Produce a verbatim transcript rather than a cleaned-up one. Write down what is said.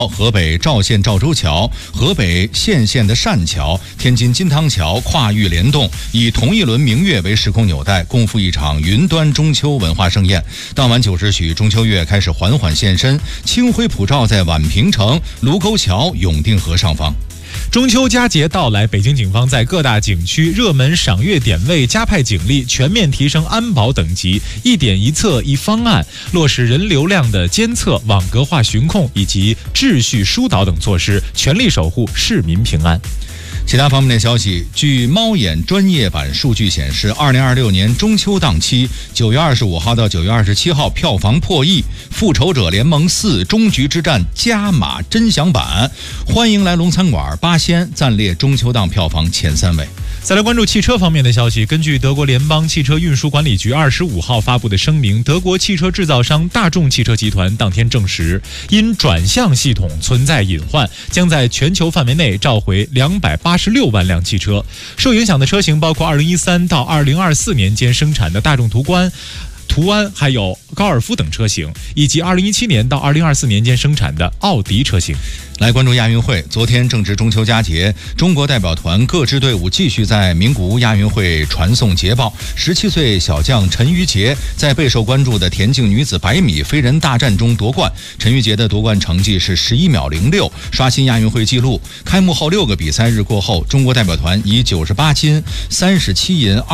河北赵县赵州桥、河北献县的单桥、天津金汤桥跨域联动，以同一轮明月为时空纽带，共赴一场云端中秋文化盛宴。当晚九时许，中秋月开始缓缓现身，清辉普照在宛平城、卢沟桥、永定河上方。 中秋佳节到来，北京警方在各大景区热门赏月点位加派警力，全面提升安保等级，一点一策一方案，落实人流量的监测、网格化巡控以及秩序疏导等措施，全力守护市民平安。 其他方面的消息，据猫眼专业版数据显示，二零二六年中秋档期九月二十五号到九月二十七号票房破亿，《复仇者联盟四：终局之战》加码真享版，欢迎来龙餐馆八仙暂列中秋档票房前三位。 再来关注汽车方面的消息，根据德国联邦汽车运输管理局二十五号发布的声明，德国汽车制造商大众汽车集团当天证实，因转向系统存在隐患，将在全球范围内召回两百八十六万辆汽车。受影响的车型包括二零一三到二零二四年间生产的大众途观、途安还有高尔夫等车型，以及二零一七年到二零二四年间生产的奥迪车型。 来关注亚运会，昨天正值中秋佳节，中国代表团各支队伍继续在名古屋亚运会传送捷报。十七岁小将陈芋洁在备受关注的田径女子百米飞人大战中夺冠，陈芋洁的夺冠成绩是十一秒零六，刷新亚运会纪录。开幕后六个比赛日过后，中国代表团以九十八金、三十七银。